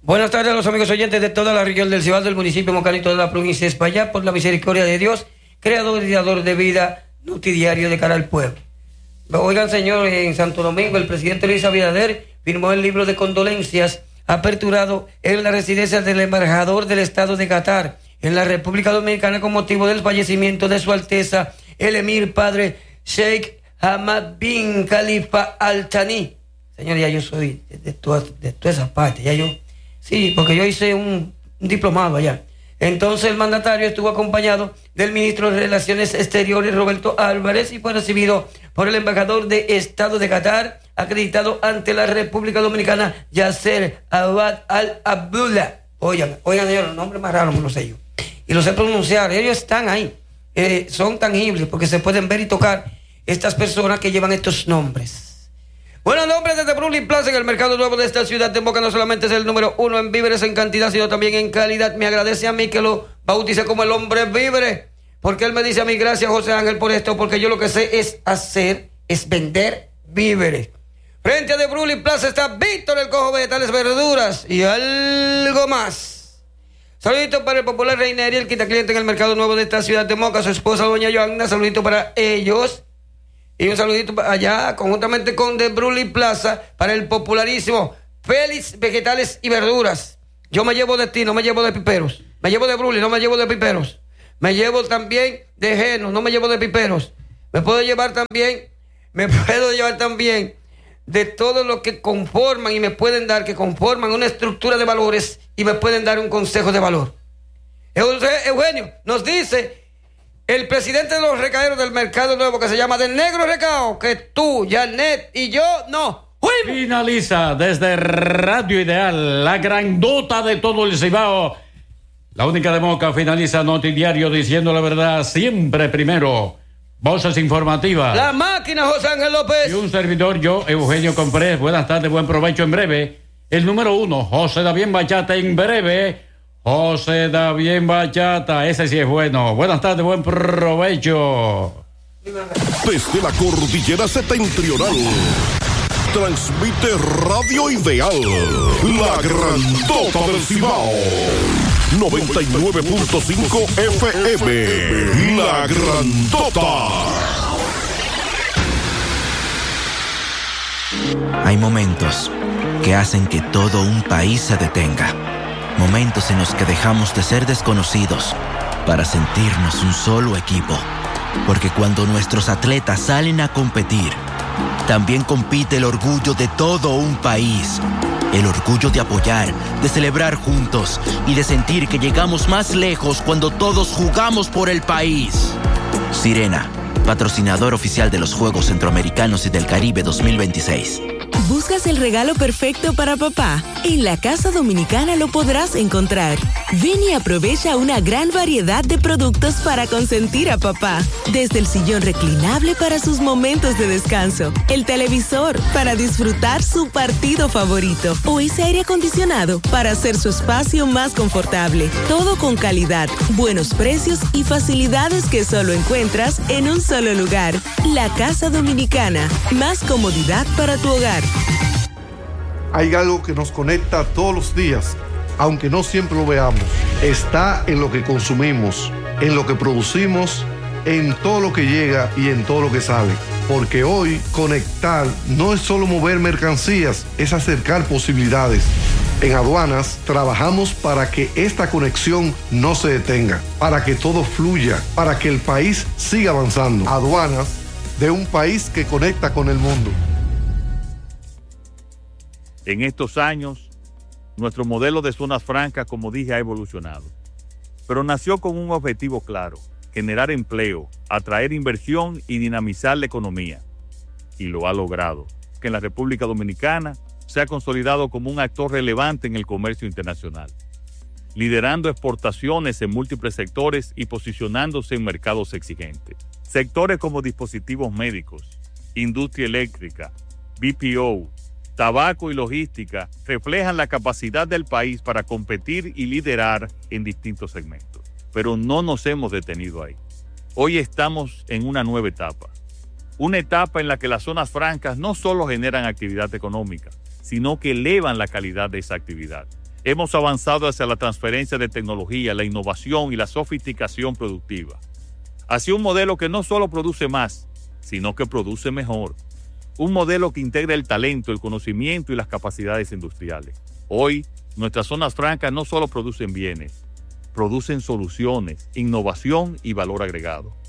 Buenas tardes a los amigos oyentes de toda la región del Cibao, del municipio Moncano y toda la provincia de España, por la misericordia de Dios, creador y dador de vida, nutidiario de cara al pueblo. Oigan, señor, en Santo Domingo, el presidente Luis Abinader firmó el libro de condolencias aperturado en la residencia del embajador del Estado de Qatar, en la República Dominicana, con motivo del fallecimiento de Su Alteza, el emir padre Sheikh Hamad bin Khalifa Al Thani. Señor, ya yo soy de toda esa parte, ya yo... Sí, porque yo hice un diplomado allá. Entonces el mandatario estuvo acompañado del ministro de Relaciones Exteriores, Roberto Álvarez, y fue recibido por el embajador de Estado de Qatar, acreditado ante la República Dominicana, Yasser Abad Al-Abdullah. Oigan, señor, el nombre más raro me lo sé yo. Y lo sé pronunciar, ellos están ahí. Son tangibles porque se pueden ver y tocar estas personas que llevan estos nombres. Bueno, nombres desde Brooklyn Plaza, en el mercado nuevo de esta ciudad de Moca, no solamente es el número 1 en víveres en cantidad, sino también en calidad. Me agradece a mí que lo bautice como el hombre víveres, porque él me dice a mí, gracias José Ángel por esto, porque yo lo que sé es vender víveres. Frente a de Brooklyn Plaza está Víctor el Cojo Vegetales, Verduras y algo más. Saludito para el popular Reinería, el quita cliente en el mercado nuevo de esta ciudad de Moca, su esposa doña Joanna, saludito para ellos. Y un saludito allá, conjuntamente con The Bruley Plaza, para el popularísimo Félix Vegetales y Verduras. Yo me llevo de ti, no me llevo de piperos. Me llevo de Bruley, no me llevo de piperos. Me llevo también de Geno, no me llevo de piperos. Me puedo llevar también de todo lo que conforman y me pueden dar, que conforman una estructura de valores y me pueden dar un consejo de valor. Eugenio nos dice... El presidente de los recaderos del Mercado Nuevo, que se llama Del Negro Recao, que tú, Janet y yo, no. ¡Fuimos! Finaliza desde Radio Ideal, la grandota de todo el Cibao. La única de Moca, finaliza Notidiario diciendo la verdad siempre primero. Voces informativas. La máquina, José Ángel López. Y un servidor, yo, Eugenio Comprés. Buenas tardes, buen provecho en breve. El número 1, José David Bachata en breve. José David Bachata, ese sí es bueno. Buenas tardes, buen provecho. Desde la cordillera septentrional, transmite Radio Ideal, la grandota del Cibao. 99.5 FM, la grandota. Hay momentos que hacen que todo un país se detenga. Momentos en los que dejamos de ser desconocidos para sentirnos un solo equipo. Porque cuando nuestros atletas salen a competir, también compite el orgullo de todo un país. El orgullo de apoyar, de celebrar juntos y de sentir que llegamos más lejos cuando todos jugamos por el país. Sirena, patrocinador oficial de los Juegos Centroamericanos y del Caribe 2026. ¿Buscas el regalo perfecto para papá? En la Casa Dominicana lo podrás encontrar. Ven y aprovecha una gran variedad de productos para consentir a papá. Desde el sillón reclinable para sus momentos de descanso, el televisor para disfrutar su partido favorito o ese aire acondicionado para hacer su espacio más confortable. Todo con calidad, buenos precios y facilidades que solo encuentras en un solo lugar. La Casa Dominicana. Más comodidad para tu hogar. Hay algo que nos conecta todos los días, aunque no siempre lo veamos. Está en lo que consumimos, en lo que producimos, en todo lo que llega y en todo lo que sale. Porque hoy conectar no es solo mover mercancías, es acercar posibilidades. En Aduanas trabajamos para que esta conexión no se detenga, para que todo fluya, para que el país siga avanzando. Aduanas, de un país que conecta con el mundo. En estos años, nuestro modelo de zonas francas, como dije, ha evolucionado. Pero nació con un objetivo claro: generar empleo, atraer inversión y dinamizar la economía. Y lo ha logrado, que en la República Dominicana se ha consolidado como un actor relevante en el comercio internacional, liderando exportaciones en múltiples sectores y posicionándose en mercados exigentes. Sectores como dispositivos médicos, industria eléctrica, BPO, tabaco y logística reflejan la capacidad del país para competir y liderar en distintos segmentos. Pero no nos hemos detenido ahí. Hoy estamos en una nueva etapa. Una etapa en la que las zonas francas no solo generan actividad económica, sino que elevan la calidad de esa actividad, Hemos avanzado hacia la transferencia de tecnología, la innovación y la sofisticación productiva. Hacia un modelo que no solo produce más, sino que produce mejor. Un modelo que integra el talento, el conocimiento y las capacidades industriales. Hoy, nuestras zonas francas no solo producen bienes, producen soluciones, innovación y valor agregado.